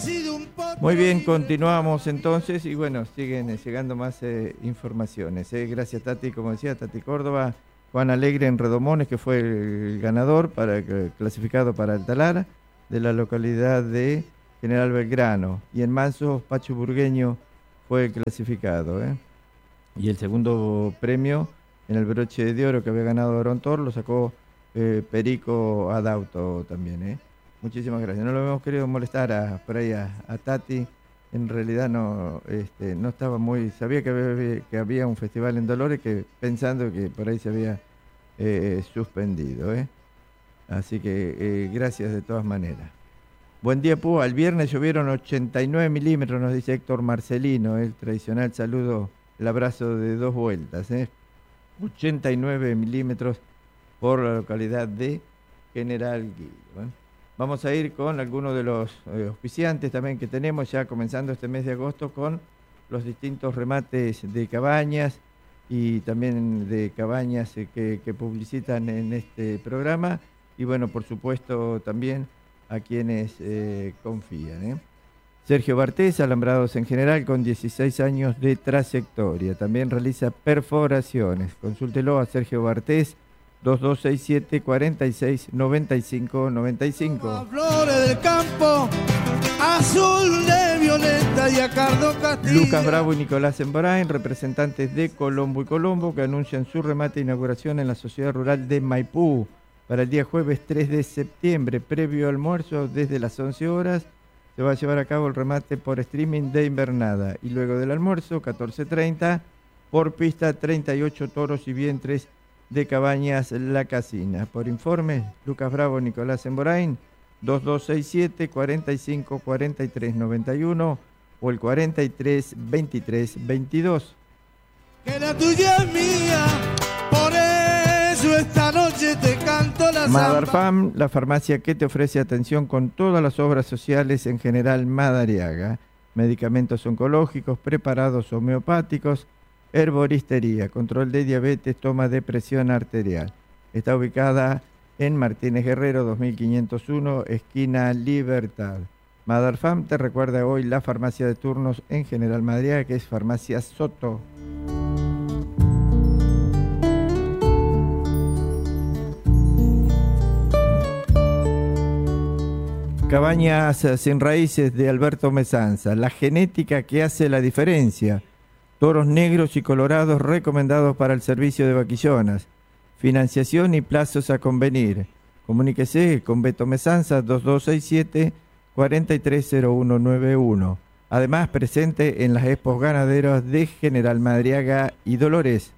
Muy bien, continuamos entonces y bueno, siguen llegando más informaciones. Gracias Tati, como decía Tati Córdoba, Juan Alegre en Redomones, que fue el ganador clasificado para el talar de la localidad de General Belgrano. Y en Manso, Pacho Burgueño fue clasificado. Y el segundo premio en el broche de oro que había ganado Arontor lo sacó Perico Adauto también. Muchísimas gracias. No lo hemos querido molestar por ahí a Tati. En realidad no estaba muy... Sabía que había un festival en Dolores, pensando que por ahí se había suspendido. Así que gracias de todas maneras. Buen día, Púa. El viernes llovieron 89 milímetros, nos dice Héctor Marcelino. El tradicional saludo, el abrazo de 2 vueltas. 89 milímetros por la localidad de General Guido. Vamos a ir con algunos de los auspiciantes también que tenemos ya comenzando este mes de agosto con los distintos remates de cabañas y también de cabañas que publicitan en este programa y bueno, por supuesto también a quienes confían. Sergio Bartés, alambrados en general con 16 años de trayectoria. También realiza perforaciones. Consúltelo a Sergio Bartés, 2267 46 95 95. Flores del campo, azul de violeta y acardo castillo. Lucas Bravo y Nicolás Embrain, representantes de Colombo y Colombo, que anuncian su remate de inauguración en la Sociedad Rural de Maipú para el día jueves 3 de septiembre, previo almuerzo desde las 11 horas. Se va a llevar a cabo el remate por streaming de invernada y luego del almuerzo, 14:30, por pista 38 toros y vientres de Cabañas La Casina. Por informe, Lucas Bravo, Nicolás Emborain, 2267 45 43 91 o el 43 23 22. Que la tuya es mía, por eso esta noche te canto la Madarfam, la farmacia que te ofrece atención con todas las obras sociales en General Madariaga, medicamentos oncológicos, preparados homeopáticos, herboristería, control de diabetes, toma de presión arterial. Está ubicada en Martínez Guerrero 2501, esquina Libertad. Madarfam te recuerda hoy la farmacia de turnos en General Madariaga, que es Farmacia Soto. Cabañas sin raíces de Alberto Mesanza, la genética que hace la diferencia. Toros negros y colorados recomendados para el servicio de vaquillonas. Financiación y plazos a convenir. Comuníquese con Beto Mesanza 2267 430191. Además, presente en las expos ganaderos de General Madariaga y Dolores.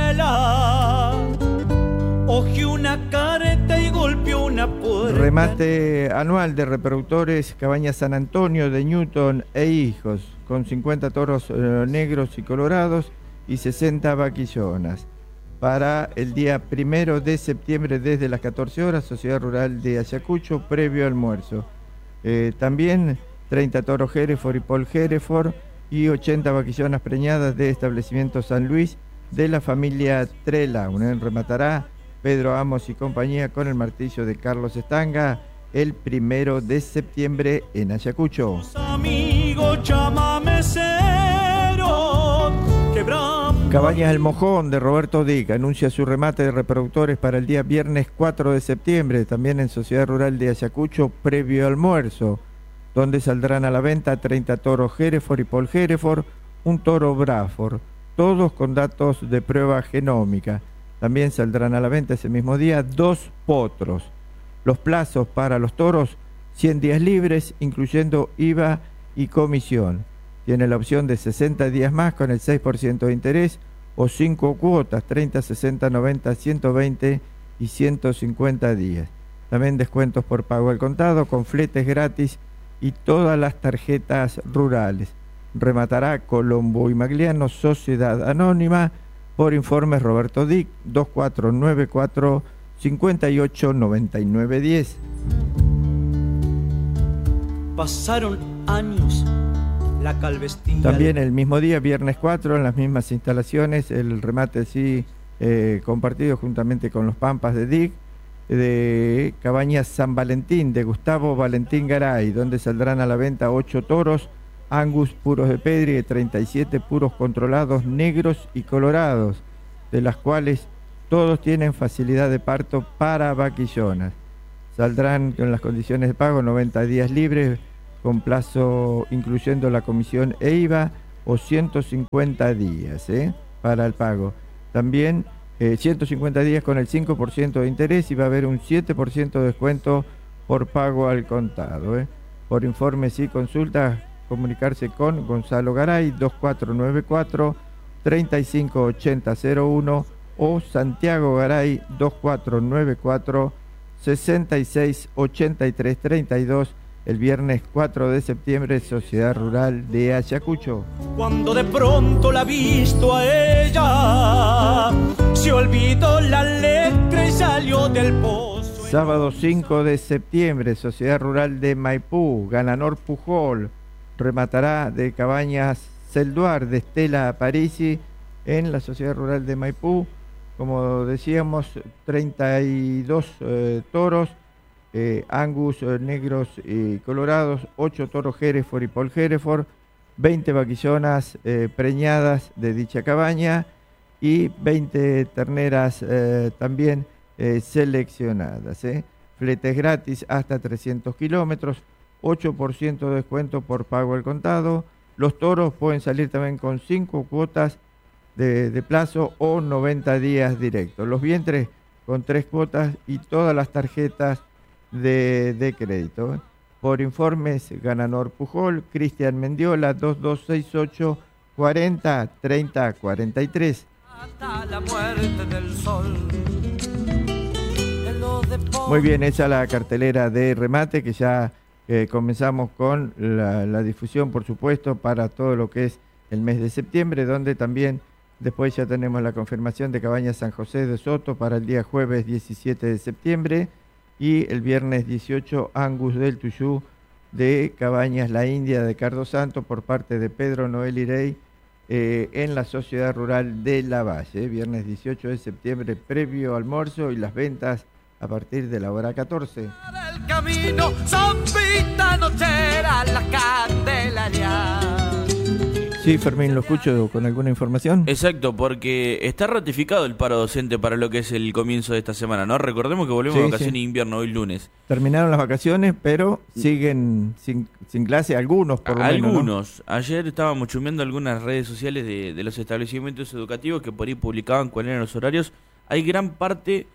Una careta y golpeó una puerta. Remate anual de reproductores Cabañas San Antonio de Newton e Hijos, con 50 toros negros y colorados y 60 vaquillonas. Para el día 1 de septiembre desde las 14 horas, Sociedad Rural de Ayacucho, previo almuerzo. También 30 toros Hereford y Paul Hereford y 80 vaquillonas preñadas de establecimiento San Luis de la familia Trelaun. Rematará Pedro Amos y compañía con el martillo de Carlos Estanga el 1 de septiembre en Ayacucho. Cabañas El Mojón de Roberto Dick anuncia su remate de reproductores para el día viernes 4 de septiembre, también en Sociedad Rural de Ayacucho, previo almuerzo, donde saldrán a la venta 30 toros Hereford y Paul Hereford, un toro Braford, todos con datos de prueba genómica. También saldrán a la venta ese mismo día 2 potros. Los plazos para los toros, 100 días libres, incluyendo IVA y comisión. Tiene la opción de 60 días más con el 6% de interés o 5 cuotas, 30, 60, 90, 120 y 150 días. También descuentos por pago al contado, con fletes gratis y todas las tarjetas rurales. Rematará Colombo y Magliano, Sociedad Anónima. Por informes Roberto Dick, 2494 58 99 10. Pasaron años, la calvestilla. También el mismo día, viernes 4, en las mismas instalaciones, el remate sí compartido juntamente con los Pampas de Dick, de Cabañas San Valentín, de Gustavo Valentín Garay, donde saldrán a la venta 8 toros Angus puros de Pedri, de 37 puros controlados negros y colorados, de las cuales todos tienen facilidad de parto para vaquillonas. Saldrán con las condiciones de pago 90 días libres, con plazo incluyendo la comisión e IVA, o 150 días para el pago. También 150 días con el 5% de interés, y va a haber un 7% de descuento por pago al contado. Por informes y consultas, comunicarse con Gonzalo Garay, 2494-358001, o Santiago Garay, 2494-668332, el viernes 4 de septiembre, Sociedad Rural de Ayacucho. Cuando de pronto la he visto a ella, se olvidó la letra y salió del pozo. Sábado 5 de septiembre, Sociedad Rural de Maipú, Gananor Pujol rematará de Cabañas Celduar de Estela Parisi en la Sociedad Rural de Maipú. Como decíamos, 32 toros, Angus negros y colorados, 8 toros Hereford y Paul Hereford, 20 vaquillonas preñadas de dicha cabaña y 20 terneras también seleccionadas. Fletes gratis hasta 300 kilómetros, 8% de descuento por pago al contado. Los toros pueden salir también con 5 cuotas de plazo o 90 días directos. Los vientres con 3 cuotas y todas las tarjetas de crédito. Por informes, Gananor Pujol, Cristian Mendiola, 2268 40 30 43. Hasta la muerte del sol. Muy bien, esa la cartelera de remate, que ya comenzamos con la difusión, por supuesto, para todo lo que es el mes de septiembre, donde también después ya tenemos la confirmación de Cabañas San José de Soto para el día jueves 17 de septiembre, y el viernes 18 Angus del Tuyú de Cabañas La India de Cardo Santo por parte de Pedro Noel Irey en la Sociedad Rural de La Valle. Viernes 18 de septiembre, previo almuerzo, y las ventas a partir de la hora 14. El camino, Sopita nochera, la Candelaria. Sí, Fermín, lo escucho con alguna información. Exacto, porque está ratificado el paro docente para lo que es el comienzo de esta semana, ¿no? Recordemos que volvemos a vacaciones de invierno hoy lunes. Terminaron las vacaciones, pero siguen sin clase algunos, por lo menos. Algunos. ¿No? Ayer estábamos chumeando algunas redes sociales de los establecimientos educativos que por ahí publicaban cuáles eran los horarios. Hay gran parte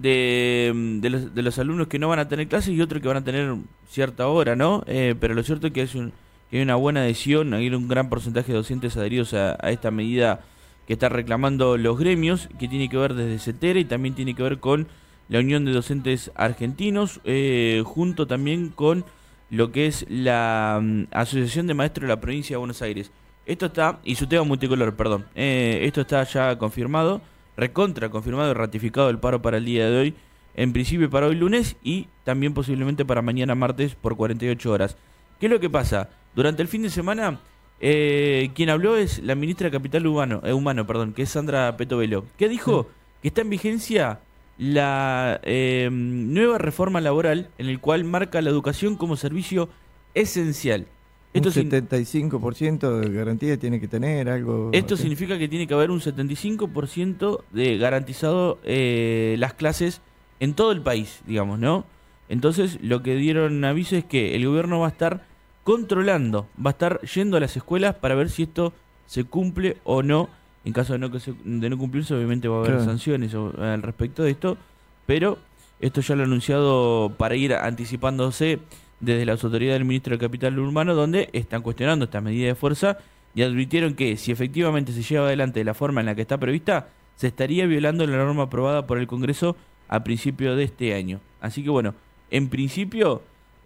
de los alumnos que no van a tener clases y otros que van a tener cierta hora, ¿no? Pero lo cierto es que hay una buena adhesión, hay un gran porcentaje de docentes adheridos a esta medida que están reclamando los gremios, que tiene que ver desde CETERA y también tiene que ver con la Unión de Docentes Argentinos, junto también con lo que es la Asociación de Maestros de la Provincia de Buenos Aires. Esto está, y su tema multicolor, perdón, esto está ya confirmado, recontra confirmado y ratificado el paro para el día de hoy, en principio para hoy lunes y también posiblemente para mañana martes por 48 horas. ¿Qué es lo que pasa? Durante el fin de semana, quien habló es la ministra de Capital Humano, que es Sandra Petovelo, que dijo que está en vigencia la nueva reforma laboral en el cual marca la educación como servicio esencial. Esto 75% de garantía tiene que tener algo. Esto significa que tiene que haber un 75% de garantizado las clases en todo el país, digamos, ¿no? Entonces, lo que dieron aviso es que el gobierno va a estar controlando, va a estar yendo a las escuelas para ver si esto se cumple o no. En caso de no cumplirse, obviamente va a haber sanciones al respecto de esto, pero esto ya lo ha anunciado para ir anticipándose desde las autoridades del Ministro de Capital Urbano, donde están cuestionando esta medida de fuerza y advirtieron que si efectivamente se lleva adelante de la forma en la que está prevista, se estaría violando la norma aprobada por el Congreso a principio de este año. Así que bueno, en principio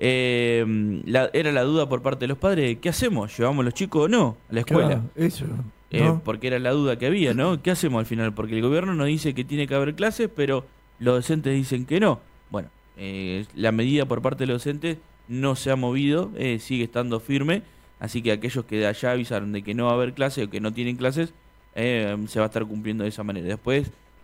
era la duda por parte de los padres, ¿qué hacemos? ¿Llevamos los chicos o no a la escuela? Claro, eso, ¿no? Porque era la duda que había, ¿no? ¿Qué hacemos al final? Porque el gobierno nos dice que tiene que haber clases, pero los docentes dicen que no. Bueno, la medida por parte de los docentes no se ha movido, sigue estando firme, así que aquellos que de allá avisaron de que no va a haber clases o que no tienen clases, se va a estar cumpliendo de esa manera. Después,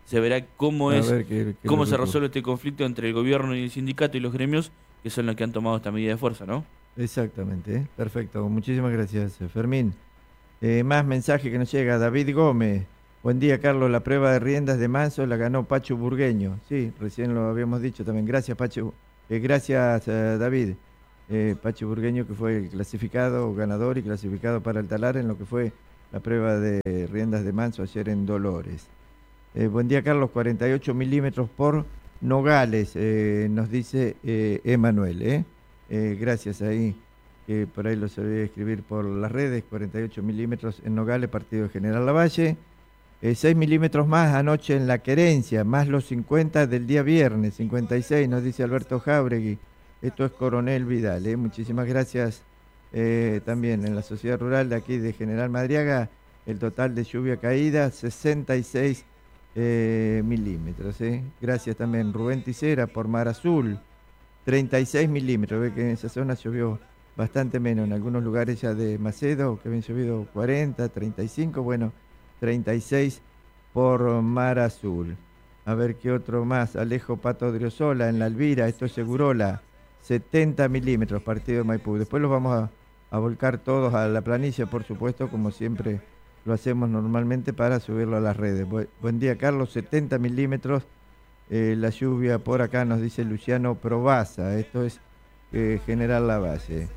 se verá cómo A ver qué cómo se ocurre. resuelve este conflicto entre el gobierno y el sindicato y los gremios, que son los que han tomado esta medida de fuerza, ¿no? Exactamente, perfecto. Muchísimas gracias, Fermín. Más mensaje que nos llega. David Gómez. Buen día, Carlos. La prueba de riendas de Manso la ganó Pacho Burgueño. Sí, recién lo habíamos dicho también. Gracias, Pacho. Gracias, David. Pacho Burgueño, que fue el clasificado, ganador y clasificado para el talar en lo que fue la prueba de riendas de Manso ayer en Dolores. Buen día, Carlos. 48 milímetros por Nogales, nos dice Emanuel. Gracias ahí, que por ahí lo se debe escribir por las redes. 48 milímetros en Nogales, partido de General Lavalle. 6 milímetros más anoche en La Querencia, más los 50 del día viernes, 56, nos dice Alberto Jáuregui. Esto es Coronel Vidal. Muchísimas gracias. También en la sociedad rural de aquí de General Madariaga, el total de lluvia caída, 66 milímetros. Gracias también Rubén Ticera por Mar Azul, 36 milímetros. Ve que en esa zona llovió bastante menos, en algunos lugares ya de Macedo, que habían llovido 40, 35, bueno, 36 por Mar Azul. A ver qué otro más. Alejo Pato Driosola en La Elvira, esto es Segurola, 70 milímetros, partido de Maipú. Después los vamos a volcar todos a la planilla, por supuesto, como siempre lo hacemos normalmente para subirlo a las redes. Buen día, Carlos. 70 milímetros la lluvia por acá, nos dice Luciano Probaza. Esto es General Lavalle.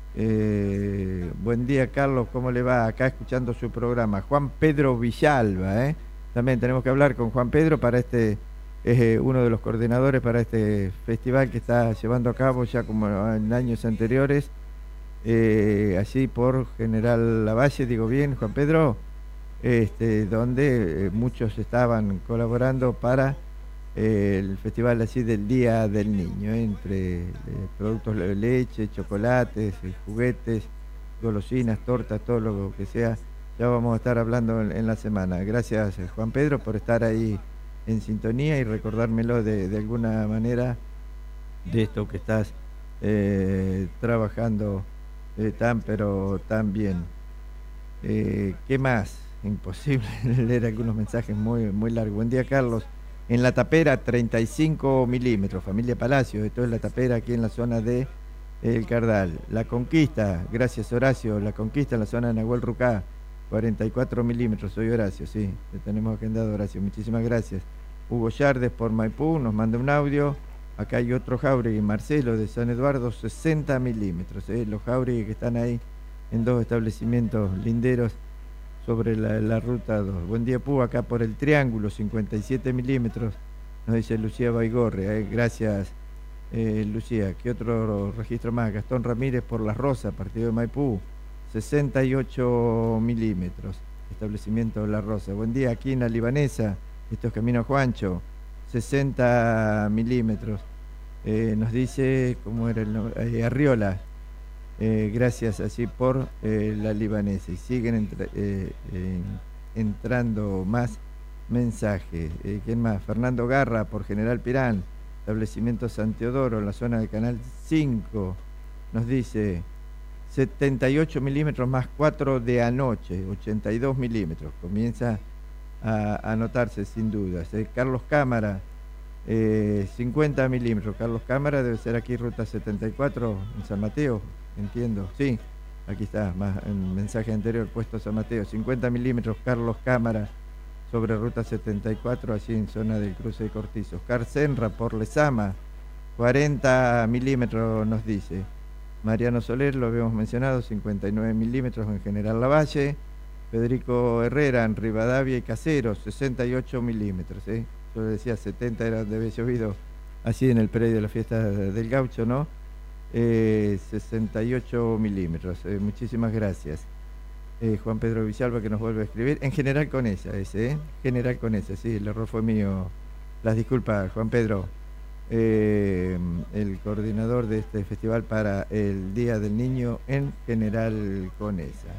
Buen día, Carlos. ¿Cómo le va? Acá escuchando su programa. Juan Pedro Villalba. También tenemos que hablar con Juan Pedro para este... Es uno de los coordinadores para este festival que está llevando a cabo ya como en años anteriores. Allí por General Lavalle, digo bien, Juan Pedro, donde muchos estaban colaborando para el festival así del Día del Niño, entre productos de leche, chocolates, juguetes, golosinas, tortas, todo lo que sea. Ya vamos a estar hablando en la semana. Gracias, Juan Pedro, por estar ahí en sintonía y recordármelo de alguna manera de esto que estás trabajando pero tan bien. ¿Qué más? Imposible leer algunos mensajes muy largos. Buen día, Carlos. En La Tapera, 35 milímetros, familia Palacio. Esto es La Tapera, aquí en la zona de El Cardal. La Conquista, gracias, Horacio. La Conquista en la zona de Nahuel Rucá, 44 milímetros. Soy Horacio, sí, le tenemos agendado, Horacio. Muchísimas gracias. Hugo Yardes por Maipú nos manda un audio. Acá hay otro Jáuregui, Marcelo de San Eduardo, 60 milímetros. Los Jáuregui que están ahí en dos establecimientos linderos sobre la ruta 2. Buen día, Pú, acá por el Triángulo, 57 milímetros, nos dice Lucía Baigorre. Gracias, Lucía. ¿Qué otro registro más? Gastón Ramírez por Las Rosas, partido de Maipú, 68 milímetros, establecimiento La Rosa. Buen día, aquí en La Libanesa, esto es Camino Juancho, 60 milímetros. Nos dice, ¿cómo era el nombre? Arriola. Gracias así por La Libanesa. Y siguen entrando más mensajes. ¿Quién más? Fernando Garra por General Pirán, establecimiento San Teodoro, en la zona del Canal 5. Nos dice 78 milímetros más 4 de anoche, 82 milímetros. Comienza a notarse sin dudas. Carlos Cámara, 50 milímetros. Carlos Cámara debe ser aquí ruta 74 en San Mateo, entiendo. Sí, aquí está, más en mensaje anterior puesto San Mateo. 50 milímetros Carlos Cámara sobre ruta 74, allí en zona del cruce de Cortizos. Carcenra por Lezama, 40 milímetros nos dice. Mariano Soler, lo habíamos mencionado, 59 milímetros en General Lavalle. Federico Herrera en Rivadavia y Caseros, 68 milímetros. Yo decía 70 era donde había llovido, así en el predio de la fiesta del Gaucho, ¿no? 68 milímetros. Muchísimas gracias. Juan Pedro Villalba que nos vuelve a escribir. En General Conesa General Conesa, sí, el error fue mío. Las disculpas, Juan Pedro. El coordinador de este festival para el Día del Niño en General Conesa.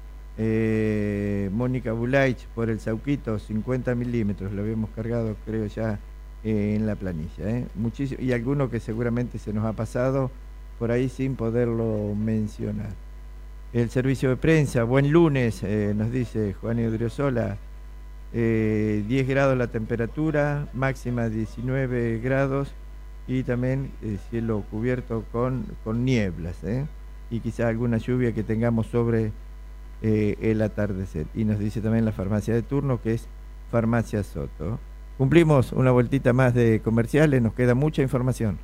Mónica Bulaich por el Sauquito, 50 milímetros, lo habíamos cargado creo ya en la planilla. Muchísimo, y alguno que seguramente se nos ha pasado por ahí sin poderlo mencionar. El servicio de prensa, buen lunes, nos dice Juan Driosola. 10 grados la temperatura, máxima 19 grados y también cielo cubierto con nieblas, y quizá alguna lluvia que tengamos sobre el atardecer. Y nos dice también la farmacia de turno, que es Farmacia Soto. Cumplimos una vueltita más de comerciales, nos queda mucha información.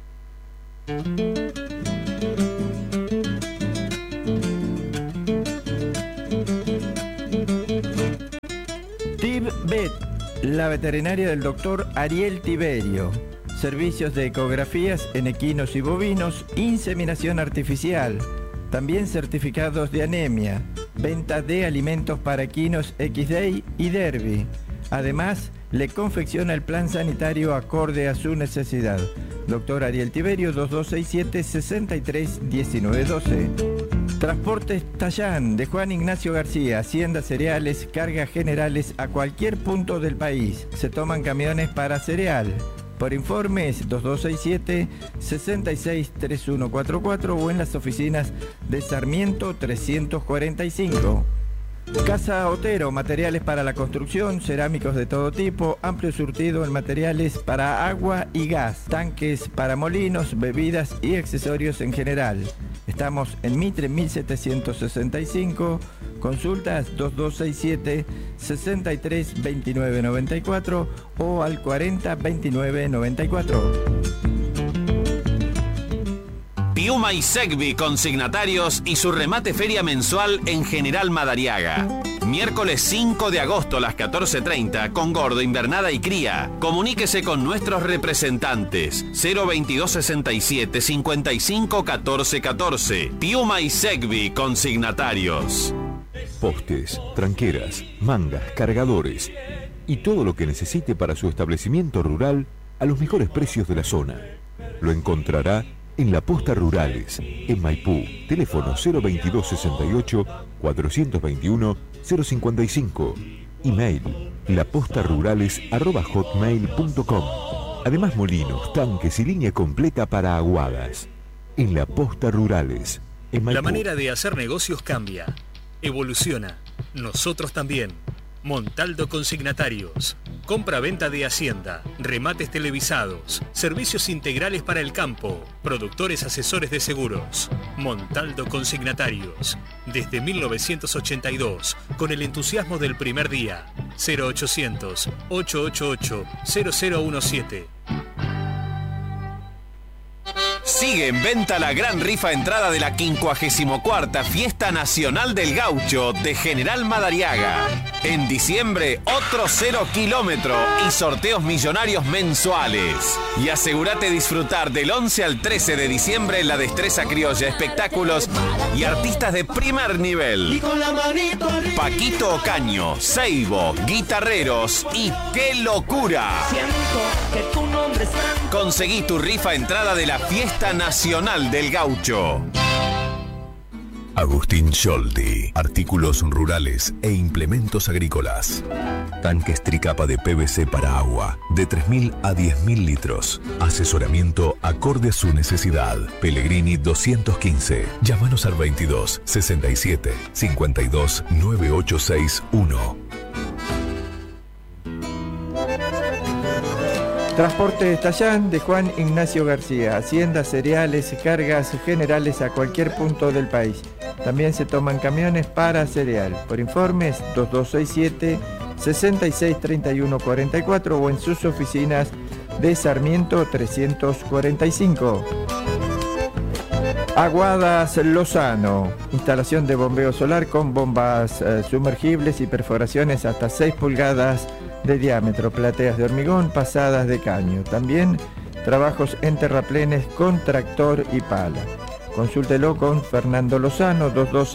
TIVBET, la veterinaria del doctor Ariel Tiberio. Servicios de ecografías en equinos y bovinos, inseminación artificial, también certificados de anemia, venta de alimentos para equinos XDay y Derby. Además, le confecciona el plan sanitario acorde a su necesidad. Doctor Ariel Tiberio, 2267-631912. Transportes Tallán, de Juan Ignacio García, Hacienda Cereales, cargas generales a cualquier punto del país. Se toman camiones para cereal. Por informes, 2267-663144 o en las oficinas de Sarmiento 345. Casa Otero, materiales para la construcción, cerámicos de todo tipo, amplio surtido en materiales para agua y gas, tanques para molinos, bebidas y accesorios en general. Estamos en Mitre 1765, consultas 2267-632994 o al 402994. Piuma y Segvi consignatarios y su remate feria mensual en General Madariaga. Miércoles 5 de agosto a las 14:30 con Gordo, Invernada y Cría. Comuníquese con nuestros representantes 02267 55 14 14. Piuma y Segvi consignatarios. Postes, tranqueras, mangas, cargadores y todo lo que necesite para su establecimiento rural a los mejores precios de la zona. Lo encontrará en La Posta Rurales, en Maipú. Teléfono 02268 421 055. Email lapostarurales@hotmail.com. Además, molinos, tanques y línea completa para aguadas. En La Posta Rurales, en Maipú. La manera de hacer negocios cambia, evoluciona. Nosotros también. Montaldo Consignatarios. Compra-venta de hacienda, remates televisados, servicios integrales para el campo, productores asesores de seguros. Montaldo Consignatarios. Desde 1982, con el entusiasmo del primer día. 0800-888-0017. Sigue en venta la gran rifa entrada de la 54ª Fiesta Nacional del Gaucho de General Madariaga. En diciembre, otro 0 kilómetro y sorteos millonarios mensuales. Y asegúrate disfrutar del 11 al 13 de diciembre la destreza criolla, espectáculos y artistas de primer nivel. Paquito Ocaño, Seibo, guitarreros y ¡qué locura! Conseguí tu rifa entrada de la Fiesta Nacional del Gaucho. Agustín Scholdi, artículos rurales e implementos agrícolas. Tanques tricapa de PVC para agua, de 3.000 a 10.000 litros. Asesoramiento acorde a su necesidad. Pellegrini 215. Llámanos al 22 67 52 9861. Transporte Tallán, de Juan Ignacio García, Hacienda, cereales, cargas generales a cualquier punto del país. También se toman camiones para cereal. Por informes, 2267-663144 o en sus oficinas de Sarmiento 345. Aguadas Lozano, instalación de bombeo solar con bombas sumergibles y perforaciones hasta 6 pulgadas de diámetro, plateas de hormigón, pasadas de caño. También trabajos en terraplenes con tractor y pala. Consúltelo con Fernando Lozano,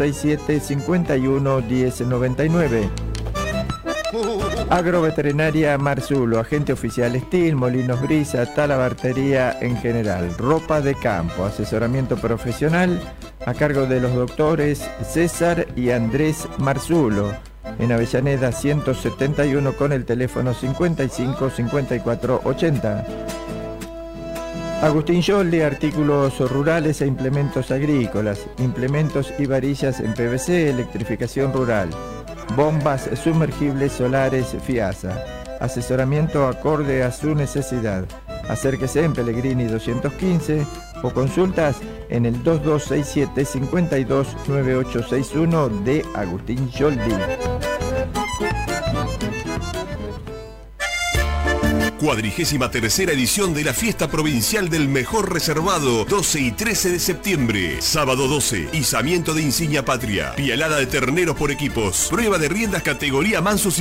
2267-511099. Agroveterinaria Marzulo, agente oficial Estil, Molinos Brisa, talabartería en general, ropa de campo, asesoramiento profesional a cargo de los doctores César y Andrés Marzulo. En Avellaneda 171 con el teléfono 55 54 80. Agustín Scholdi, artículos rurales e implementos agrícolas, implementos y varillas en PVC, electrificación rural. bombas sumergibles solares FIASA. Asesoramiento acorde a su necesidad. Acérquese en Pellegrini 215 o consultas en el 2267-529861 de Agustín Yoldi. 43ª edición de la Fiesta Provincial del Mejor Reservado, 12 y 13 de septiembre. Sábado 12, izamiento de insignia patria, pialada de terneros por equipos, prueba de riendas categoría mansos y